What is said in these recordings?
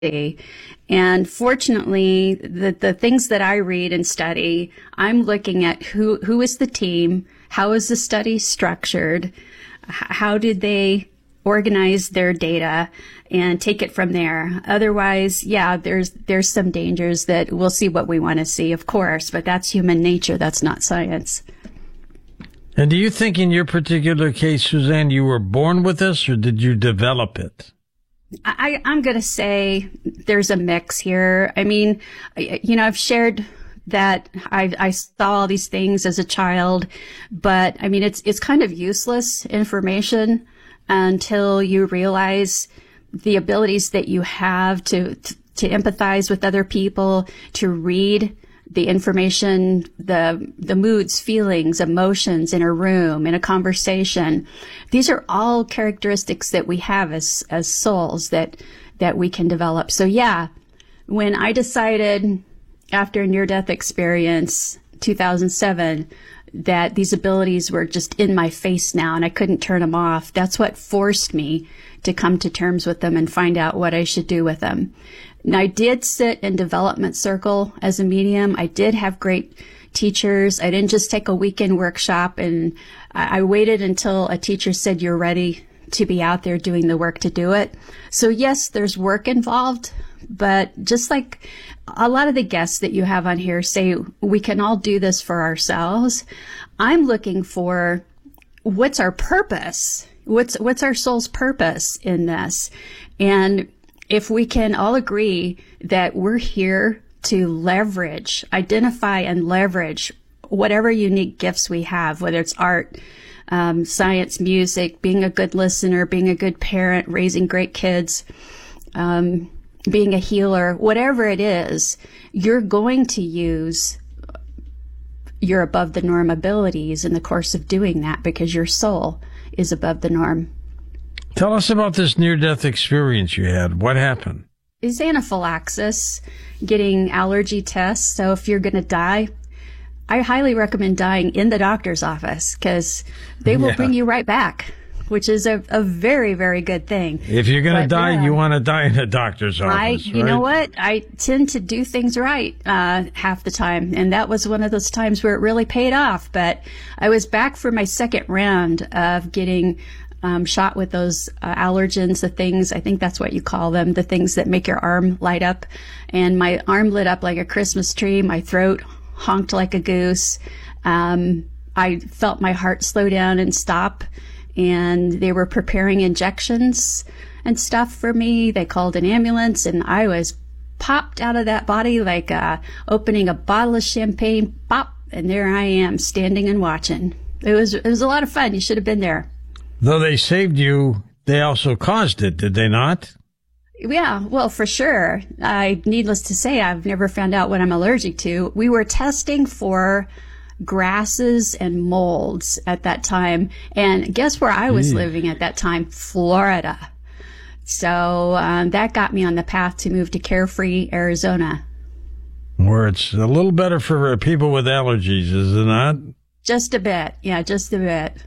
And fortunately, the things that I read and study, I'm looking at who is the team, how is the study structured, how did they organize their data, and take it from there. Otherwise, yeah, there's some dangers that we'll see what we want to see, of course, but that's human nature. That's not science. And do you think in your particular case, Suzanne, you were born with this or did you develop it? I'm going to say there's a mix here. I mean, I've shared that I saw all these things as a child, but I mean, it's kind of useless information until you realize the abilities that you have to empathize with other people, to read the information, the moods, feelings, emotions in a room, in a conversation. These are all characteristics that we have as souls that we can develop. So yeah, when I decided after a near-death experience, 2007, that these abilities were just in my face now and I couldn't turn them off, that's what forced me to come to terms with them and find out what I should do with them. And I did sit in development circle as a medium. I did have great teachers. I didn't just take a weekend workshop, and I waited until a teacher said, you're ready to be out there doing the work to do it. So yes, there's work involved, but just like a lot of the guests that you have on here say, we can all do this for ourselves. I'm looking for what's our purpose? What's our soul's purpose in this? And if we can all agree that we're here to identify and leverage whatever unique gifts we have, whether it's art, science, music, being a good listener, being a good parent, raising great kids, being a healer, whatever it is, you're going to use your above the norm abilities in the course of doing that because your soul is above the norm. Tell us about this near-death experience you had. What happened? Is anaphylaxis, getting allergy tests. So if you're going to die, I highly recommend dying in the doctor's office because they will bring you right back, which is a very, very good thing. If you're going to die, you want to die in a doctor's office, You know what? I tend to do things right half the time, and that was one of those times where it really paid off. But I was back for my second round of getting shot with those allergens, the things, I think that's what you call them, the things that make your arm light up. And my arm lit up like a Christmas tree. My throat honked like a goose. I felt my heart slow down and stop. And they were preparing injections and stuff for me. They called an ambulance, and I was popped out of that body like opening a bottle of champagne, pop, and there I am standing and watching. It was a lot of fun. You should have been there. Though they saved you, they also caused it, did they not? Yeah, well, for sure. Needless to say, I've never found out what I'm allergic to. We were testing for grasses and molds at that time. And guess where I was living at that time? Florida. So that got me on the path to move to Carefree, Arizona. Where it's a little better for people with allergies, is it not? Just a bit. Yeah, just a bit.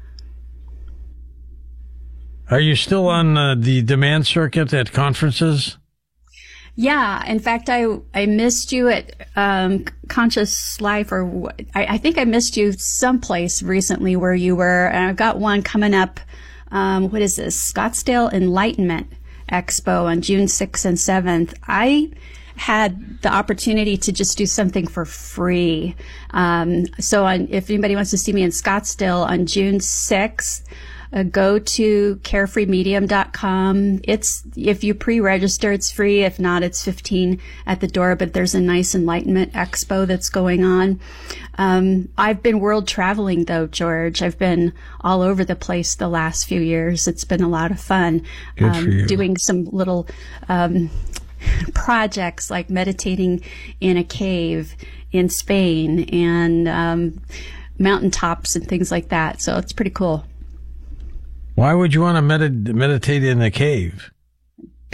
Are you still on the demand circuit at conferences? Yeah. In fact, I missed you at Conscious Life, or I think I missed you someplace recently where you were. And I've got one coming up. What is this? Scottsdale Enlightenment Expo on June 6th and 7th. I had the opportunity to just do something for free. If anybody wants to see me in Scottsdale on June 6th, go to carefreemedium.com. If you pre-register, it's free. If not, it's $15 at the door, but there's a nice enlightenment expo that's going on. I've been world traveling though, George. I've been all over the place the last few years. It's been a lot of fun. Good for you. Doing some little, projects like meditating in a cave in Spain and, mountaintops and things like that. So it's pretty cool. Why would you want to meditate in a cave?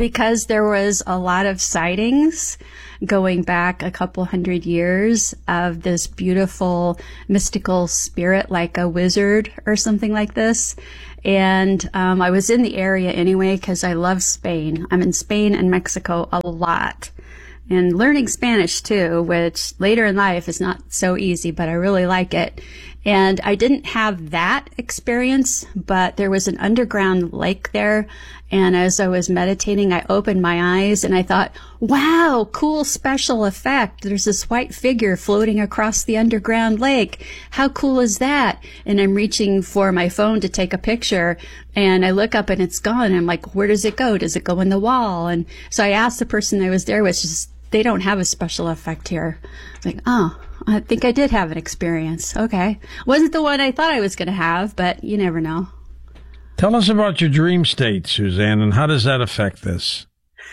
because there was a lot of sightings going back a couple hundred years of this beautiful mystical spirit, like a wizard or something like this. And I was in the area anyway because I love Spain. I'm in Spain and Mexico a lot. And learning Spanish too, which later in life is not so easy, but I really like it. And I didn't have that experience, but there was an underground lake there. And as I was meditating, I opened my eyes and I thought, wow, cool special effect. There's this white figure floating across the underground lake. How cool is that? And I'm reaching for my phone to take a picture and I look up and it's gone. And I'm like, where does it go? Does it go in the wall? And so I asked the person that was there, which is, they don't have a special effect here. I was like, oh, I think I did have an experience. Okay. Wasn't the one I thought I was going to have, but you never know. Tell us about your dream state, Suzanne, and how does that affect this?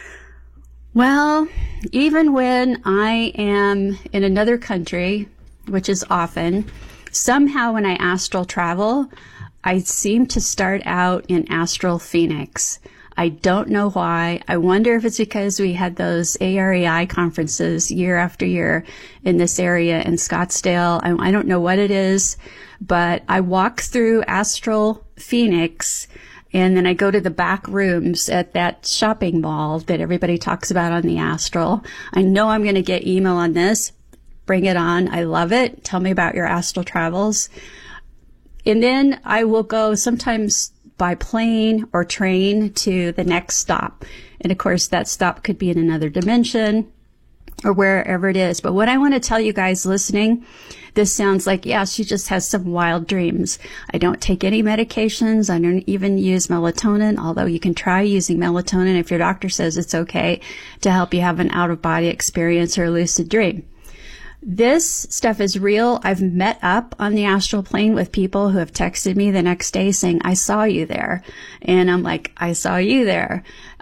Well, even when I am in another country, which is often, somehow when I astral travel, I seem to start out in astral phoenix. I don't know why. I wonder if it's because we had those AREI conferences year after year in this area in Scottsdale. I don't know what it is, but I walk through astral phoenix and then I go to the back rooms at that shopping mall that everybody talks about on the astral. I know I'm going to get email on this. Bring it on. I love it. Tell me about your astral travels. And then I will go sometimes by plane or train to the next stop. And of course, that stop could be in another dimension or wherever it is. But what I want to tell you guys listening, this sounds like, yeah, she just has some wild dreams. I don't take any medications. I don't even use melatonin, although you can try using melatonin if your doctor says it's okay to help you have an out-of-body experience or a lucid dream. This stuff is real. I've met up on the astral plane with people who have texted me the next day saying, I saw you there. And I'm like, I saw you there.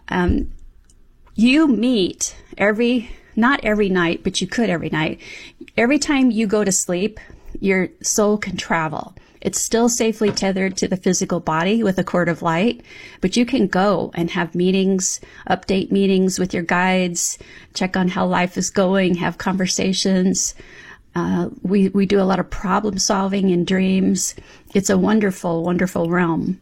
You meet not every night, but you could every night. Every time you go to sleep, your soul can travel. It's still safely tethered to the physical body with a cord of light, but you can go and have meetings, update meetings with your guides, check on how life is going, have conversations. We do a lot of problem solving in dreams. It's a wonderful, wonderful realm.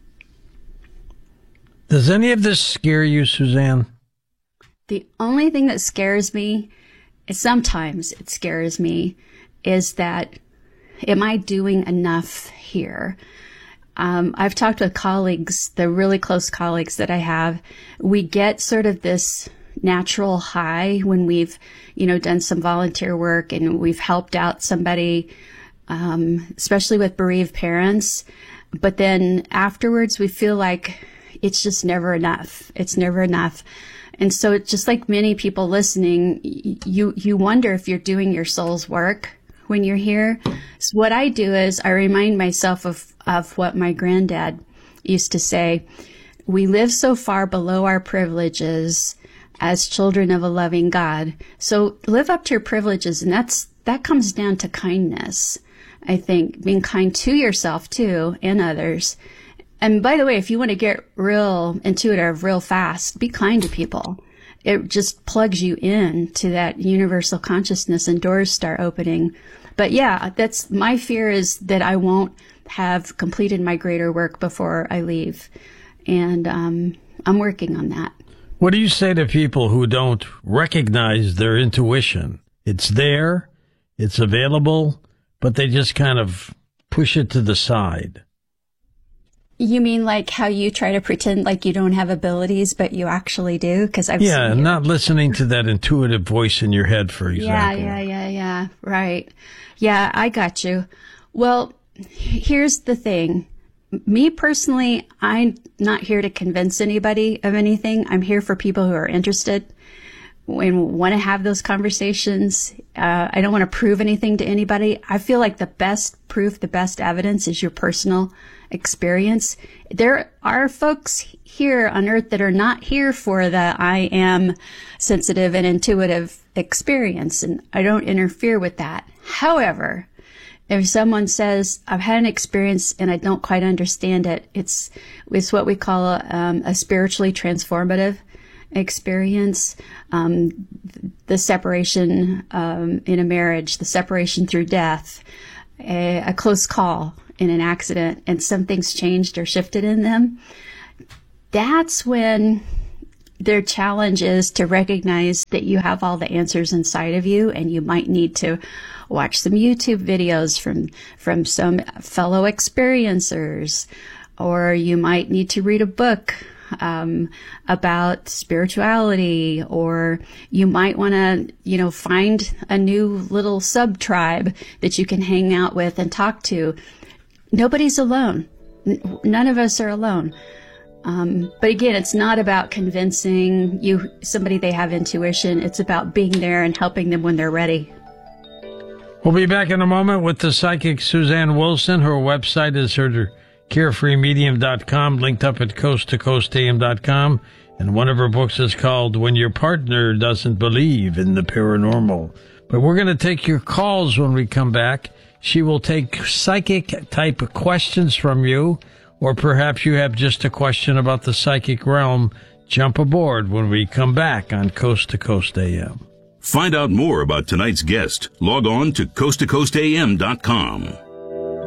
Does any of this scare you, Suzanne? The only thing that scares me, sometimes it scares me, is that am I doing enough here? I've talked with colleagues, the really close colleagues that I have. We get sort of this natural high when we've, done some volunteer work and we've helped out somebody, especially with bereaved parents. But then afterwards, we feel like it's just never enough. It's never enough. And so it's just like many people listening, you wonder if you're doing your soul's work when you're here. So what I do is I remind myself of what my granddad used to say. We live so far below our privileges as children of a loving God. So live up to your privileges. And that comes down to kindness. I think being kind to yourself too and others. And by the way, if you want to get real intuitive real fast, be kind to people. It just plugs you in to that universal consciousness and doors start opening. But yeah, that's my fear, is that I won't have completed my greater work before I leave. And I'm working on that. What do you say to people who don't recognize their intuition? It's there, it's available, but they just kind of push it to the side. You mean like how you try to pretend like you don't have abilities, but you actually do? Because I've seen not listening to that intuitive voice in your head, for example. Yeah. Right. Yeah, I got you. Well, here's the thing. Me personally, I'm not here to convince anybody of anything. I'm here for people who are interested and want to have those conversations. I don't want to prove anything to anybody. I feel like the best proof, the best evidence is your personal experience. There are folks here on earth that are not here for the I am sensitive and intuitive experience, and I don't interfere with that. However, if someone says, I've had an experience and I don't quite understand it, it's what we call a spiritually transformative experience the separation in a marriage, the separation through death, a close call in an accident, and something's changed or shifted in them, that's when their challenge is to recognize that you have all the answers inside of you, and you might need to watch some YouTube videos from some fellow experiencers, or you might need to read a book about spirituality, or you might want to, find a new little sub-tribe that you can hang out with and talk to. Nobody's alone. None of us are alone. But again, it's not about convincing somebody they have intuition. It's about being there and helping them when they're ready. We'll be back in a moment with the psychic Suzanne Wilson. Her website is carefreemedium.com, linked up at coasttocoastam.com. And one of her books is called When Your Partner Doesn't Believe in the Paranormal. But we're going to take your calls when we come back. She will take psychic-type questions from you, or perhaps you have just a question about the psychic realm. Jump aboard when we come back on Coast to Coast AM. Find out more about tonight's guest. Log on to coasttocoastam.com.